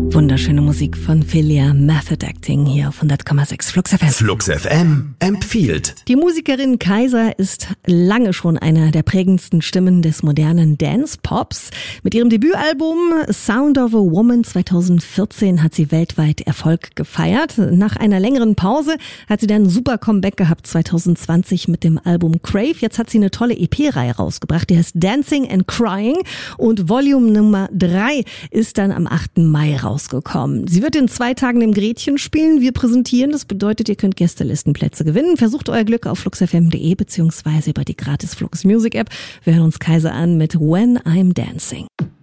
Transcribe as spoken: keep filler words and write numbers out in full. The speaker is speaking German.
Wunderschöne Musik von Philia Method Acting hier auf hundert Komma sechs Flux F M. Flux F M empfiehlt. Die Musikerin Kaiser ist lange schon einer der prägendsten Stimmen des modernen Dance-Pops. Mit ihrem Debütalbum Sound of a Woman zweitausendvierzehn hat sie weltweit Erfolg gefeiert. Nach einer längeren Pause hat sie dann ein super Comeback gehabt zweitausendzwanzig mit dem Album Crave. Jetzt hat sie eine tolle E P-Reihe rausgebracht, die heißt Dancing and Crying, und Volume Nummer drei ist dann am achten Mai rausgekommen. Sie wird in zwei Tagen im Gretchen spielen. Wir präsentieren, das bedeutet, ihr könnt Gästelistenplätze gewinnen. Versucht euer Glück auf flux f m punkt d e beziehungsweise über die gratis Flux Music App. Wir hören uns Kaiser an mit When I'm Dancing.